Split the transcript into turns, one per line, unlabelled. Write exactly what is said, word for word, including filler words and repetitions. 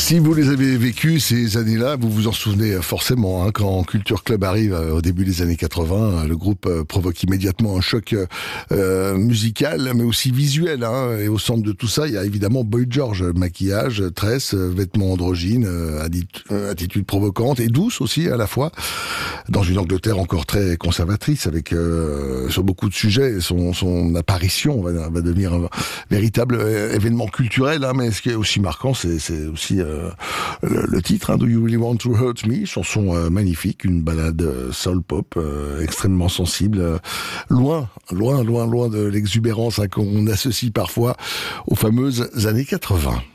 Si vous les avez vécues, ces années-là, vous vous en souvenez forcément. Hein, quand Culture Club arrive euh, au début des années quatre-vingts, le groupe euh, provoque immédiatement un choc euh, musical, mais aussi visuel. Hein, et au centre de tout ça, il y a évidemment Boy George. Maquillage, tresse, vêtements androgynes, euh, attitude provocante et douce aussi à la fois. Dans une Angleterre encore très conservatrice, avec euh, sur beaucoup de sujets, son, son apparition va, va devenir un véritable événement culturel. Hein, mais ce qui est aussi marquant, c'est, c'est aussi euh, le, le titre, hein, Do You Really Want to Hurt Me, chanson euh, magnifique, une ballade euh, soul pop euh, extrêmement sensible, euh, loin, loin, loin, loin de l'exubérance hein, qu'on associe parfois aux fameuses années quatre-vingts.